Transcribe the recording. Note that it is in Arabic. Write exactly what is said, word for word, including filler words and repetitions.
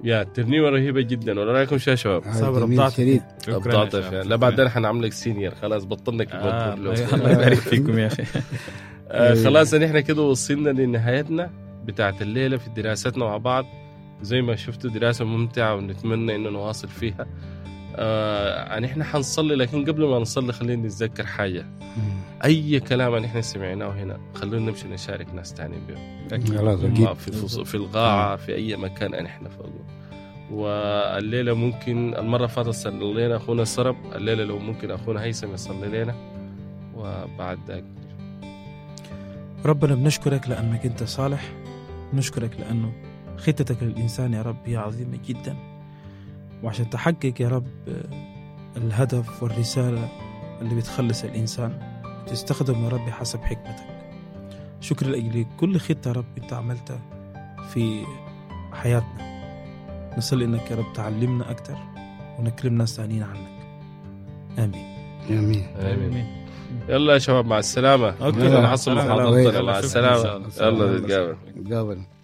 يا ترنيمة رهيبة جدا. ولا رايكم شو يا شباب؟ صابر ابدعت شديد. ابدعت فيها. لا بعدين حنعمل لك سينيور خلاص بطلنا كلمة آه الله يبارك فيكم يا أخي. آه خلاص نحن كده وصلنا لنهايتنا بتاعت الليلة في دراستنا مع بعض. زي ما شفتوا دراسة ممتعة ونتمنى إنه نواصل فيها. آه نحن حنصلي لكن قبل ما نصلي خلينا نتذكر حاجة. أي كلام نحن سمعناه هنا خلونا نمشي نشارك ناس تاني بهم في, في القاعة في أي مكان نحن فوق. والليلة ممكن المرة فاتت صلي لنا أخونا سرب. الليلة لو ممكن أخونا هيثم يصلي لنا وبعد ذلك. ربنا بنشكرك لأنك أنت صالح. نشكرك لأنه خطتك للإنسان يا رب هي عظيمة جدا. وعشان تحقق يا رب الهدف والرسالة اللي بتخلص الإنسان تستخدم يا رب حسب حكمتك. شكر لأجل كل خطة يا رب أنت عملتها في حياتنا. نصلي إنك يا رب تعلمنا أكتر ونكلم ناس ثانيين عنك. آمين آمين آمين. يلا يا شباب مع السلامة. أنا حصل مع السلامة. يلا نتقابل.